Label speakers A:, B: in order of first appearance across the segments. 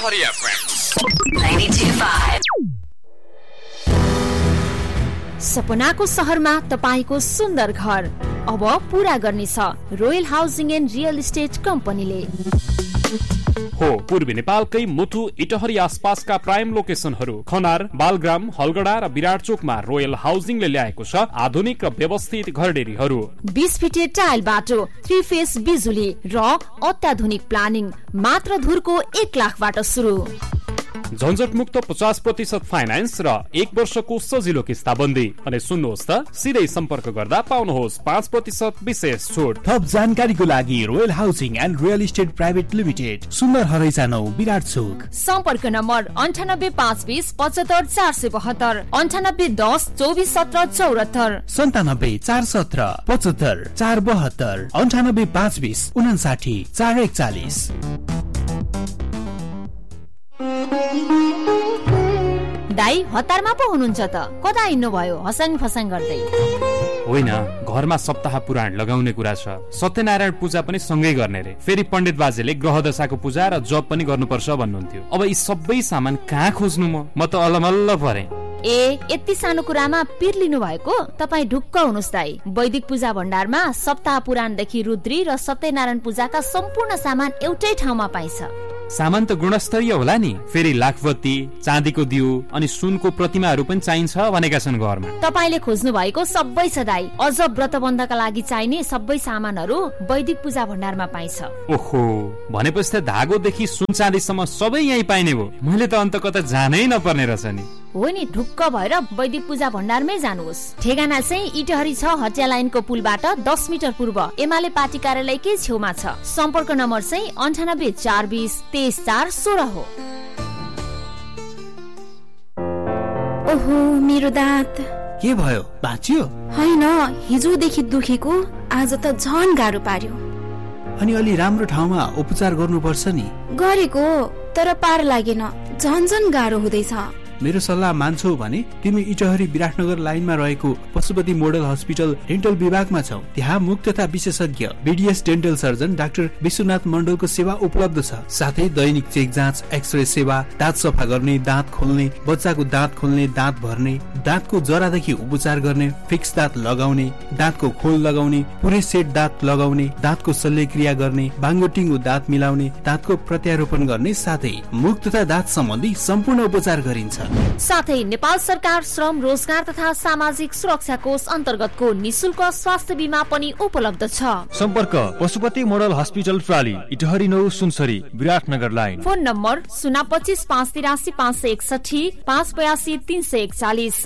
A: Itahari FM 92.5।
B: सपनाको सहरमा तपाईको सुन्दर घर अब पूरा गर्नेछ royal housing and real estate कम्पनीले।
C: हो पूर्वी नेपालकै मुटु इटहरी आसपासका प्राइम लोकेसनहरू खनार, बालग्राम, हलगडा र विराटचोकमा रोयल हाउसिङले ल्याएको छ आधुनिक र व्यवस्थित घरडेरीहरू,
B: 20 फिटे टाइल बाटो, 3 फेस बिजुली र अत्याधुनिक प्लानिङ मात्र धुरको 1 लाखबाट सुरु।
C: झन्झट मुक्त 50% फाइनान्स र 1 वर्षको सजिलो किस्ताबन्दी। अनि सुन्नुहोस् त, सिधै सम्पर्क गर्दा पाउनुहोस् 5% विशेष छुट।
D: थप जानकारीको लागि royal housing and real estate private limited, सुन्दर हरैसा 9 विराटचोक।
B: सम्पर्क नम्बर 9852 75 472, 9810 24 17 74,
D: 97 417 75 472, 98 520 59 441।
B: दाइ हतारमा पो हुनुहुन्छ त, कता हिँड्नु भयो हसाङ फसाङ गर्दै?
C: होइन, घरमा सप्ताह पुराण लगाउने कुरा छ। सत्यनारायण पूजा पनि सँगै गर्ने रे। फेरि पण्डित बाजेले ग्रह दशाको पूजा र जप पनि गर्नुपर्छ भन्नुहुन्थ्यो। अब यी सबै सामान कहाँ खोज्नु? म त अलमल्ल परे।
B: ए, यति सानो कुरामा पिर लिनु भएको? तपाईँ ढुक्क हुनुहोस् दाइ। वैदिक पूजा भण्डारमा सप्ताह पुराणदेखि रुद्री र सत्यनारायण पूजाका सम्पूर्ण सामान एउटै ठाउँमा पाइन्छ।
C: सामान त गुणस्तरीय होला नि। फेरि लाखवती, चाँदीको दियो अनि सुनको प्रतिमाहरू पनि चाहिन्छ भनेका छन् घरमा।
B: तपाईले खोज्नु भएको सबै छ दाइ। अझ व्रतबन्धका लागि चाहिने सबै सामानहरू वैदिक पूजा भण्डारमा पाइन्छ।
C: ओहो, भनेपछि त धागोदेखि सुन चाँदीसम्म सबै यहीँ पाइने भो। मैले त अन्त कता जानै नपर्ने रहेछ नि।
B: हो नि, ढुक्क भएर वैदिक पूजा भण्डारमै जानुहोस्। ठेगाना चाहिँ इटहरी 6 हटिया लाइनको पुलबाट 10 मिटर पूर्व एमाले पार्टी कार्यालयकै छेउमा छ। सम्पर्क नम्बर चाहिँ 98 420 23 416 हो।
E: ओहो, मेरो दाँत
D: के भयो? बाँच्यो?
E: होइन, हिजोदेखि दुखेको आज त झन गाह्रो पार्यो।
D: अनि अलि राम्रो ठाउँमा उपचार गर्नुपर्छ नि।
E: गरेको तर पार लागेन, झन गाह्रो हुँदैछ।
D: मेरो सल्लाह मान्छौ भने तिमी इटहरी विराटनगर लाइनमा रहेको पशुपति मोडल हस्पिटल डेन्टल विभागमा छौ। त्यहाँ मुख तथा विशेषज्ञ BDS dental surgeon doctor Vishwanath मण्डलको सेवा उपलब्ध छ। साथै दैनिक चेक जाँच, एक्सरे सेवा, दाँत सफा गर्ने, दाँत खोल्ने, बच्चाको दाँत खोल्ने, दाँत भर्ने, दाँतको जरादेखि उपचार गर्ने, फिक्स दाँत लगाउने, दाँतको खोल लगाउने, पुरै सेट दाँत लगाउने, दाँतको शल्यक्रिया गर्ने, बाङ्गोटिङ्गो दाँत मिलाउने, दाँतको प्रत्यारोपण गर्ने, साथै मुख तथा दाँत सम्बन्धी सम्पूर्ण उपचार गरिन्छ।
B: साथै नेपाल सरकार श्रम रोजगार तथा सामाजिक सुरक्षा कोष अन्तर्गतको निशुल्क स्वास्थ्य बीमा पनि उपलब्ध छ। सम्पर्क
F: Pashupati model hospital प्राली, Itahari 9 Sunsari, Biratnagar line.
B: Phone number 025 583 561 582 341।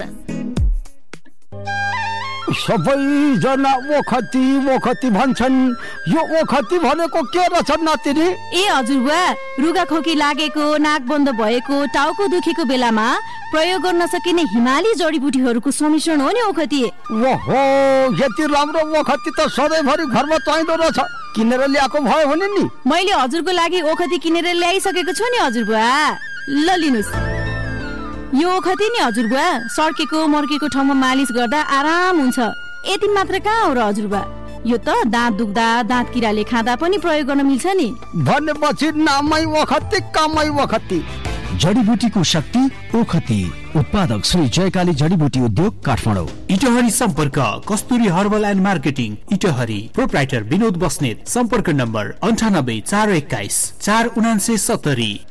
G: सबैजना ओखती भन्छन्। यो ओखती भनेको के रहेछ नातिनी?
H: ए हजुरबा, रुगा खोकी लागेको, नाक बन्द भएको, टाउको दुखेको बेलामा प्रयोग गर्न सकिने हिमाली जडीबुटीहरूको सम्मिश्रण हो नि ओखती।
G: ओहो, यति राम्रो ओखती त सधैँभरि घरमा चाहिँदो रहेछ। किनेर ल्याएको भयो भने नि?
H: मैले हजुरको लागि ओखती किनेर ल्याइसकेको छु नि हजुरबा। ल लिनुस्, यो ओखती नि हजुरबा सर्केको मर्केको ठाउँमा मालिस गर्दा आराम हुन्छ। यति मात्र कहाँ हो र हजुरबा, यो त दाँत दुख्दा, दाँत किराले खाँदा पनि प्रयोग गर्न मिल्छ नि।
G: भनेपछि नामै ओखती, कामै ओखती।
I: जडीबुटीको शक्ति ओखती। उत्पादक श्री जयकाली जडीबुटी उद्योग, काठमाडौँ।
D: इटहरी सम्पर्क कस्तुरी herbal and marketing, Itahari. Proprietor Vinod Basnet. सम्पर्क नम्बर 98 421 479 70।